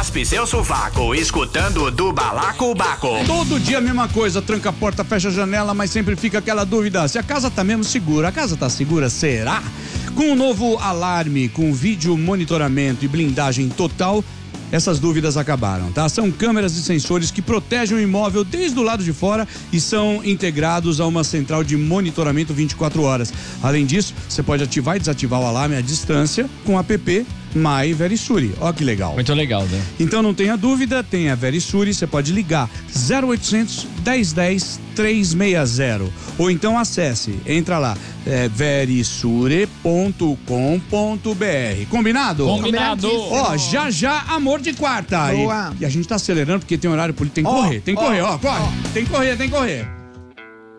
raspe seu sovaco, escutando o do Balacobaco. Todo dia a mesma coisa, tranca a porta, fecha a janela, mas sempre fica aquela dúvida, se a casa tá mesmo segura. A casa tá segura, será? Com o novo alarme, com vídeo monitoramento e blindagem total, essas dúvidas acabaram, tá? São câmeras e sensores que protegem o imóvel desde o lado de fora e são integrados a uma central de monitoramento 24 horas. Além disso, você pode ativar e desativar o alarme à distância com o app My Verisure. Ó que legal. Muito legal, né? Então não tenha dúvida, tem a Verisure, você pode ligar 0800 1010 360 ou então acesse, entra lá, verisure.com.br. Combinado? Combinado. Ó, já amor de quarta. Boa. E a gente tá acelerando porque tem horário político, tem que correr, corre, ó, corre. Tem que correr.